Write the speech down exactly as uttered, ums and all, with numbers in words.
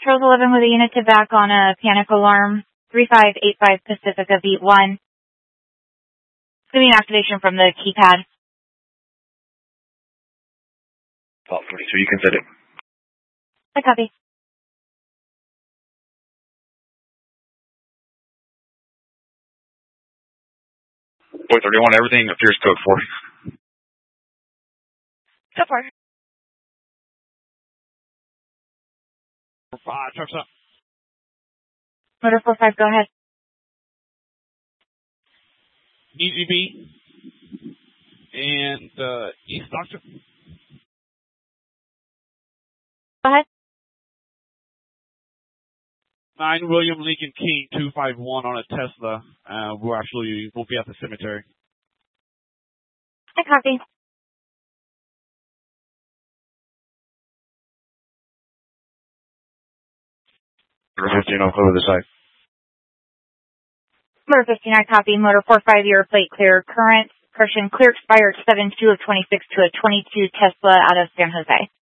Charles eleven with a unit to back on a panic alarm. three five eight five Pacifica Beat one. It's going to be an activation from the keypad. Fault forty-two, you can set it. I copy. four thirty-one, everything appears code four. So far. Five, trucks up. Motor four five, go ahead. E Z B and uh, East Doctor. Go ahead. Nine William Lincoln King two five one on a Tesla. Uh, we're actually won't be at the cemetery. I copy. Motor fifteen, I'll cover the site. Motor fifteen, I copy. Motor four five, your plate clear. Current, correction, clear expired seven two of twenty-six to a twenty-two Tesla out of San Jose.